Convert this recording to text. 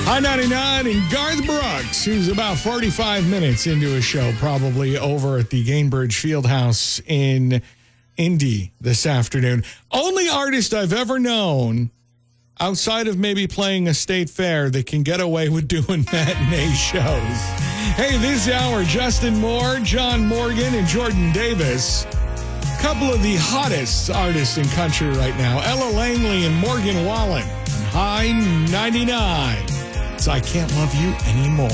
I-99 and Garth Brooks, who's about 45 minutes into a show, probably over at the Gainbridge Fieldhouse in Indy this afternoon. Only artist I've ever known, outside of maybe playing a state fair, that can get away with doing matinee shows. Hey, this hour, Justin Moore, John Morgan, and Jordan Davis. Couple of the hottest artists in country right now, Ella Langley and Morgan Wallen. On High 99. So I Can't Love You Anymore.